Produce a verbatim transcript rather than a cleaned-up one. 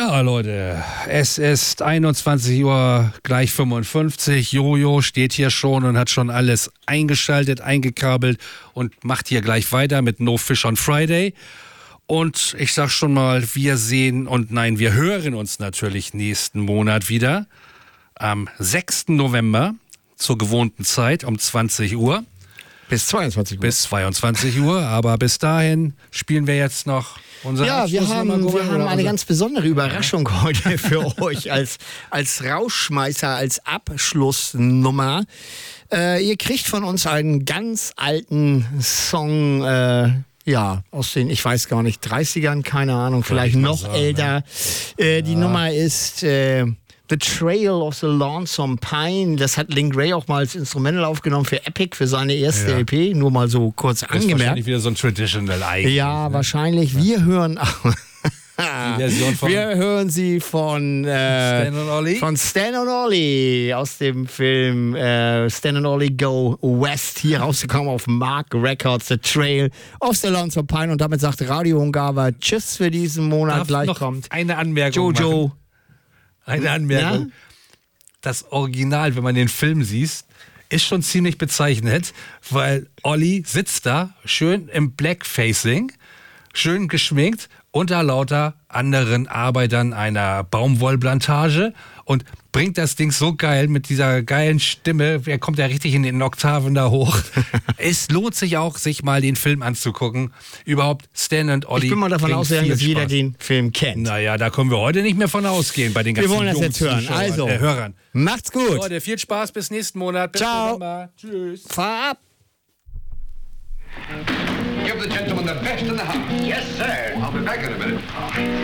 Ja, Leute, es ist einundzwanzig Uhr gleich fünfundfünfzig. Jojo steht hier schon und hat schon alles eingeschaltet, eingekabelt und macht hier gleich weiter mit No Fish on Friday. Und ich sag schon mal, wir sehen und nein, wir hören uns natürlich nächsten Monat wieder. Am sechsten November zur gewohnten Zeit um zwanzig Uhr. Bis zweiundzwanzig Uhr. Bis zweiundzwanzig Uhr, aber bis dahin spielen wir jetzt noch unser Ja, wir haben, Abschlussnummer, wir haben oder eine unser- ganz besondere Überraschung heute für euch als, als Rausschmeißer, als Abschlussnummer. Äh, ihr kriegt von uns einen ganz alten Song, äh, ja, aus den, ich weiß gar nicht, dreißigern, keine Ahnung, vielleicht ich mal noch sagen, älter. Äh, die Nummer ist äh, The Trail of the Lonesome Pine. Das hat Link Ray auch mal als Instrumental aufgenommen für Epic, für seine erste Ja. L P. Nur mal so kurz Das ist angemerkt. wahrscheinlich wieder so ein Traditional eigentlich. Ja, ne? wahrscheinlich. Wir hören auch. Die Version von Wir hören sie von äh, Stan und Ollie. von Stan und Ollie aus dem Film äh, Stan und Ollie Go West, hier rausgekommen auf Mark Records, The Trail of the Lonesome Pine. Und damit sagt Radio Ungava Tschüss für diesen Monat. Darf Gleich noch kommt eine Anmerkung Jojo. machen. Eine Anmerkung. Ja? Das Original, wenn man den Film sieht, ist schon ziemlich bezeichnend, weil Olli sitzt da schön im Blackfacing, schön geschminkt unter lauter anderen Arbeitern einer Baumwollplantage und bringt das Ding so geil mit dieser geilen Stimme. Er kommt ja richtig in den Oktaven da hoch. Es lohnt sich auch, sich mal den Film anzugucken. Überhaupt Stan und Olli. Ich bin mal davon bringen ausgegangen, viel dass jeder Spaß. den Film kennt. Naja, da können wir heute nicht mehr von ausgehen bei den ganzen Wir wollen das jungen jetzt hören. Zuschauern, Also, äh, Hörern. macht's gut. Leute, viel Spaß, bis nächsten Monat. Bis Ciao. November. Tschüss. Fahr ab. Give the gentleman the best in the house. Yes, sir. I'll be back in a minute.